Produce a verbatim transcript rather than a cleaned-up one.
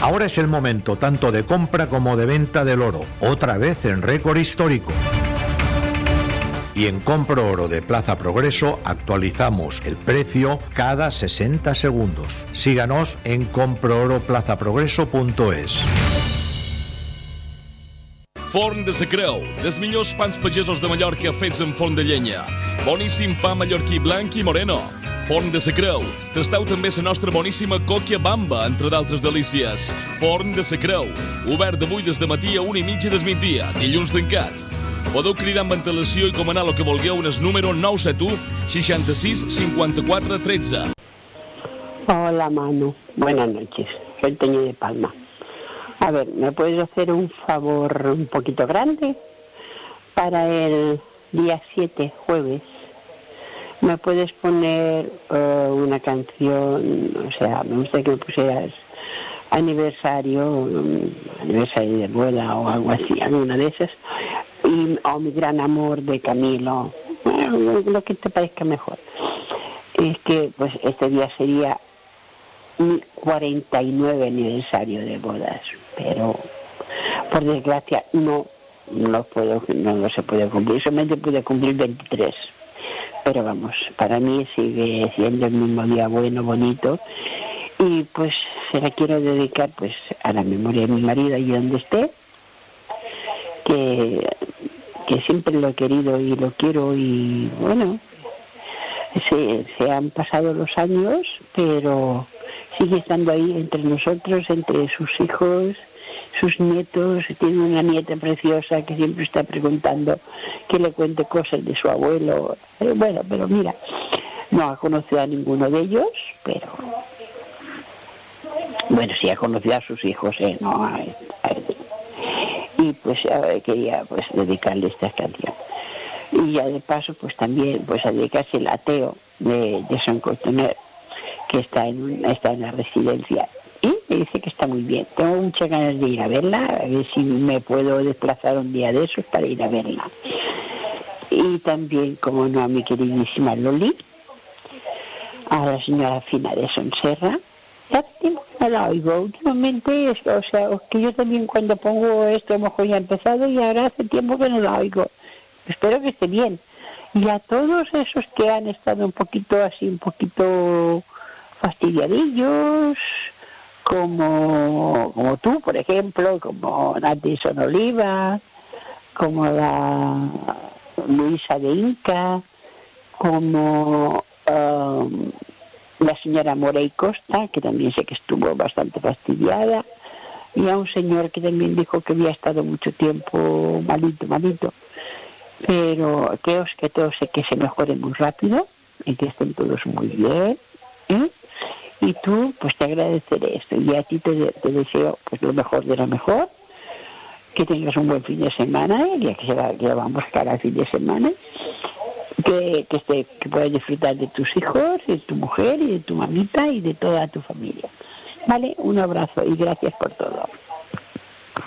Ahora es el momento tanto de compra como de venta del oro, otra vez en récord histórico. Y en Compro Oro de Plaza Progreso actualizamos el precio cada sesenta segundos. Síganos en compro oro plaza progreso punto es. Forn de Sacreu, dels millors pans pagesos de Mallorca fets en forn de llenya. Boníssim pa mallorquí blanc i moreno. Forn de Sacreu. Tasteu també la nostra boníssima còquia bamba, entre d'altres delícies. Forn de Sacreu. Obert d'avui des de matí a una i mitja del migdia, dilluns tancat. Podeu cridar amb antelació i comanar el que vulgueu en el número nou set u, seixanta-sis, cinquanta-quatre, tretze. Hola, Manu. Buenas noches. Soy Toño de Palma. A ver, ¿me puedes hacer un favor un poquito grande? Para el día siete, jueves, ¿me puedes poner uh, una canción? O sea, me gustaría que me pusieras aniversario, um, aniversario de boda o algo así, alguna de esas. Y, o Mi Gran Amor de Camilo, bueno, lo que te parezca mejor. Es que pues este día sería mi cuarenta y nueve aniversario de bodas, pero por desgracia no no puedo, no, no se puede cumplir, solamente pude cumplir veintitrés, pero vamos, para mí sigue siendo el mismo día bueno, bonito, y pues se la quiero dedicar pues a la memoria de mi marido allí donde esté, que, que siempre lo he querido y lo quiero, y bueno, se, se han pasado los años, pero sigue estando ahí entre nosotros, entre sus hijos, sus nietos. Tiene una nieta preciosa que siempre está preguntando que le cuente cosas de su abuelo. Eh, bueno, pero mira, no ha conocido a ninguno de ellos, pero bueno, sí ha conocido a sus hijos, ¿eh? No, a, a, y pues a ver, quería pues dedicarle esta canción. Y ya de paso pues también pues a dedicarse el ateo de, de San Cotoner, que está en, está en la residencia, y me dice que está muy bien. Tengo muchas ganas de ir a verla, a ver si me puedo desplazar un día de esos para ir a verla. Y también, como no, a mi queridísima Loli, a la señora Fina de Sonserra. Ya tiempo que no la oigo últimamente, es, o sea, que yo también cuando pongo esto, a lo mejor ya he empezado, y ahora hace tiempo que no la oigo. Espero que esté bien. Y a todos esos que han estado un poquito así, un poquito fastidiadillos, como, como tú, por ejemplo, como Natison Oliva, como la Luisa de Inca, como um, la señora Morey Costa, que también sé que estuvo bastante fastidiada, y a un señor que también dijo que había estado mucho tiempo malito, malito, pero que, os, que todos sé que se mejoren muy rápido y que estén todos muy bien, ¿eh? Y tú, pues te agradeceré esto, y a ti te, te deseo pues lo mejor de lo mejor, que tengas un buen fin de semana, ¿eh? Ya que, se va, que vamos cada fin de semana, que, que, esté, que puedas disfrutar de tus hijos, de tu mujer y de tu mamita y de toda tu familia. Vale, un abrazo y gracias por todo.